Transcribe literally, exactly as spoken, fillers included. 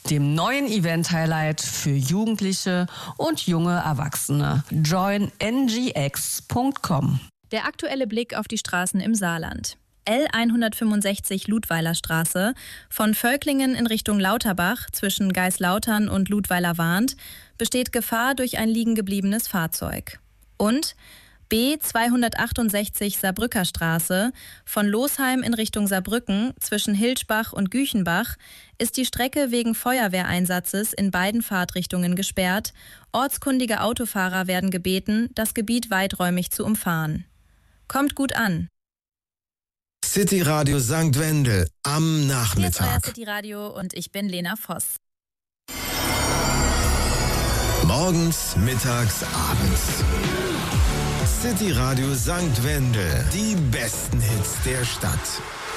dem neuen Event-Highlight für Jugendliche und junge Erwachsene. join n g x punkt com. Der aktuelle Blick auf die Straßen im Saarland. L hundertfünfundsechzig Ludweiler Straße, von Völklingen in Richtung Lauterbach zwischen Geislautern und Ludweiler-Warnt, besteht Gefahr durch ein liegengebliebenes Fahrzeug. Und B zweihundertachtundsechzig Saarbrücker Straße, von Losheim in Richtung Saarbrücken zwischen Hilschbach und Güchenbach, ist die Strecke wegen Feuerwehreinsatzes in beiden Fahrtrichtungen gesperrt. Ortskundige Autofahrer werden gebeten, das Gebiet weiträumig zu umfahren. Kommt gut an. City Radio Sankt Wendel am Nachmittag. Hier ist euer City Radio und ich bin Lena Voss. Morgens, mittags, abends. City Radio Sankt Wendel. Die besten Hits der Stadt.